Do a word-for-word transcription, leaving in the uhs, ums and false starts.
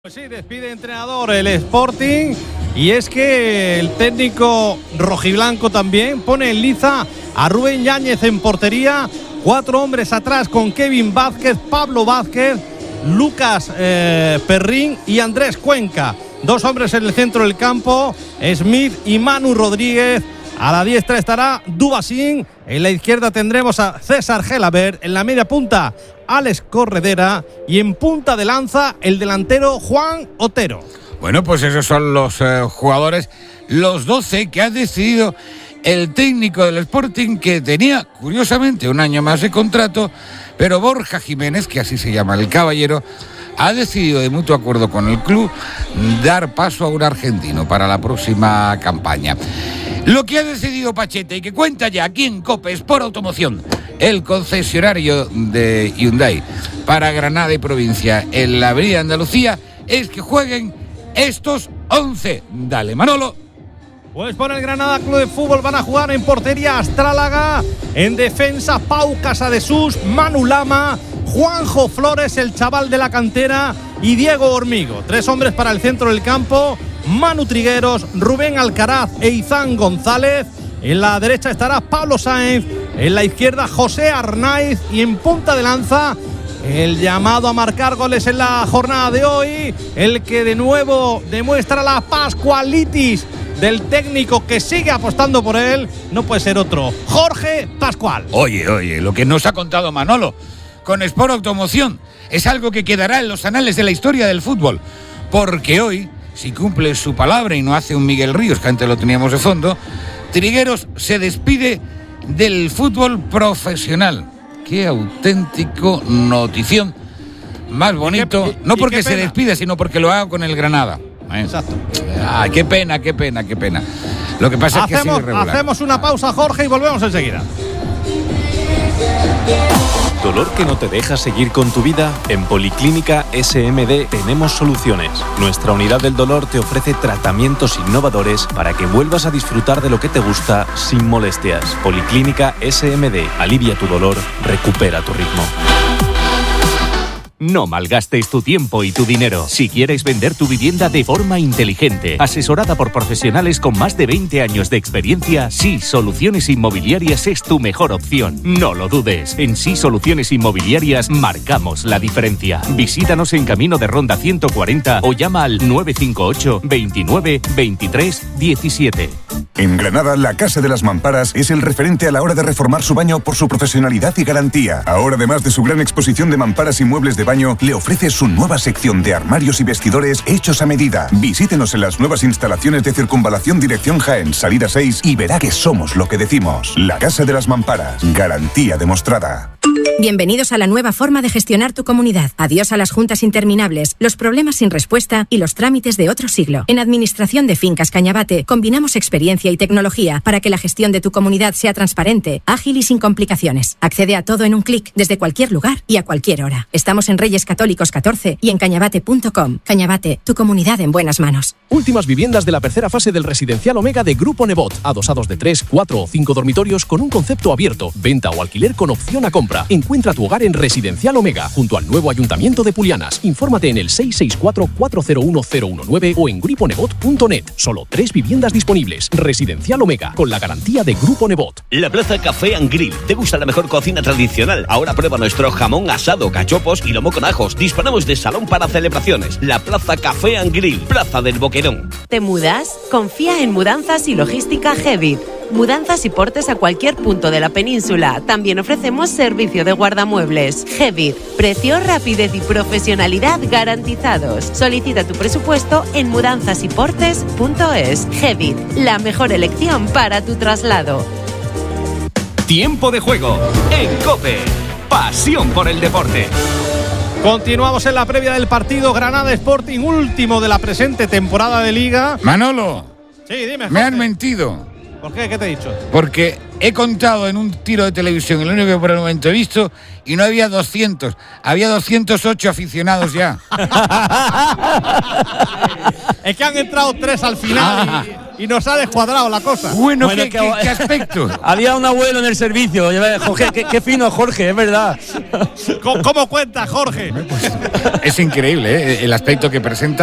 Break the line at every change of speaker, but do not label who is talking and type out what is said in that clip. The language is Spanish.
Pues sí, despide entrenador el Sporting, y es que el técnico rojiblanco también pone en liza a Rubén Yáñez en portería, cuatro hombres atrás con Kevin Vázquez, Pablo Vázquez, Lucas eh, Perrín y Andrés Cuenca, dos hombres en el centro del campo, Smith y Manu Rodríguez. A la diestra estará Dubasín, en la izquierda tendremos a César Gelabert, en la media punta Alex Corredera y en punta de lanza el delantero Juan Otero.
Bueno, pues esos son los eh, jugadores, los doce que ha decidido el técnico del Sporting, que tenía curiosamente un año más de contrato, pero Borja Jiménez, que así se llama el caballero, ha decidido de mutuo acuerdo con el club dar paso a un argentino para la próxima campaña. Lo que ha decidido Pachete, y que cuenta ya aquí en COPE Sport Automoción, el concesionario de Hyundai para Granada y provincia en la avenida Andalucía, es que jueguen estos once. Dale, Manolo.
Pues por el Granada Club de Fútbol van a jugar en portería Astrálaga, en defensa Pau Casadesús, Manu Lama, Juanjo Flores, el chaval de la cantera, y Diego Hormigo. Tres hombres para el centro del campo: Manu Trigueros, Rubén Alcaraz e Izán González. En la derecha estará Pablo Sáenz, en la izquierda José Arnaiz, y en punta de lanza el llamado a marcar goles en la jornada de hoy, el que de nuevo demuestra la pascualitis del técnico que sigue apostando por él, no puede ser otro, Jorge Pascual.
Oye, oye, lo que nos ha contado Manolo con Sport Automoción es algo que quedará en los anales de la historia del fútbol, porque hoy, si cumple su palabra y no hace un Miguel Ríos, que antes lo teníamos de fondo, Trigueros se despide del fútbol profesional. Qué auténtico notición. Más bonito, qué, no porque se despide, sino porque lo haga con el Granada. ¿Eh?
Exacto.
Ay, qué pena, qué pena, qué pena. Lo que pasa
hacemos,
es que sigue regular.
Hacemos una pausa, Jorge, y volvemos enseguida.
¿Dolor que no te deja seguir con tu vida? En Policlínica S M D tenemos soluciones. Nuestra unidad del dolor te ofrece tratamientos innovadores para que vuelvas a disfrutar de lo que te gusta sin molestias. Policlínica S M D. Alivia tu dolor, recupera tu ritmo.
No malgastes tu tiempo y tu dinero. Si quieres vender tu vivienda de forma inteligente, asesorada por profesionales con más de veinte años de experiencia, Sí Soluciones Inmobiliarias es tu mejor opción. No lo dudes. En Sí Soluciones Inmobiliarias marcamos la diferencia. Visítanos en Camino de Ronda ciento cuarenta o llama al nueve cinco ocho, veintinueve, veintitrés, diecisiete.
En Granada, la Casa de las Mamparas es el referente a la hora de reformar su baño por su profesionalidad y garantía. Ahora, además de su gran exposición de mamparas y muebles de baño, le ofrece su nueva sección de armarios y vestidores hechos a medida. Visítenos en las nuevas instalaciones de Circunvalación Dirección Jaén, salida seis, y verá que somos lo que decimos. La Casa de las Mamparas, garantía demostrada.
Bienvenidos a la nueva forma de gestionar tu comunidad. Adiós a las juntas interminables, los problemas sin respuesta y los trámites de otro siglo. En Administración de Fincas Cañabate combinamos experiencia y tecnología para que la gestión de tu comunidad sea transparente, ágil y sin complicaciones. Accede a todo en un clic, desde cualquier lugar y a cualquier hora. Estamos en Reyes Católicos catorce y en cañabate punto com. Cañabate, tu comunidad en buenas manos.
Últimas viviendas de la tercera fase del residencial Omega de Grupo Nebot. Adosados de tres, cuatro o cinco dormitorios con un concepto abierto. Venta o alquiler con opción a compra. Encuentra tu hogar en Residencial Omega, junto al nuevo Ayuntamiento de Pulianas. Infórmate en el seis seis cuatro, cuatro cero uno, cero uno nueve o en grupo nebot punto net. Solo tres viviendas disponibles. Residencial Omega, con la garantía de Grupo Nebot.
La Plaza Café and Grill. ¿Te gusta la mejor cocina tradicional? Ahora prueba nuestro jamón asado, cachopos y lomo con ajos. Disponemos de salón para celebraciones. La Plaza Café and Grill, Plaza del Boquerón.
¿Te mudas? Confía en Mudanzas y Logística Gevit. Mudanzas y portes a cualquier punto de la península. También ofrecemos servicio de guardamuebles. Gevit. Precio, rapidez y profesionalidad garantizados. Solicita tu presupuesto en mudanzas y portes punto es. Gevit. La mejor elección para tu traslado.
Tiempo de juego en COPE. Pasión por el deporte.
Continuamos en la previa del partido Granada Sporting, último de la presente temporada de Liga.
Manolo.
Sí, dime, Jorge.
Me han mentido.
¿Por qué? ¿Qué te he dicho?
Porque he contado en un tiro de televisión, el único que por el momento he visto, y no había doscientos, había doscientos ocho aficionados ya.
Es que han entrado tres al final y, y nos ha descuadrado la cosa.
Bueno,
Bueno,
¿qué,
que-
qué- qué aspecto?
Había un abuelo en el servicio. Jorge, qué, qué fino, Jorge, es verdad.
¿Cómo, cómo cuenta, Jorge?
Es increíble, ¿eh? El aspecto que presenta.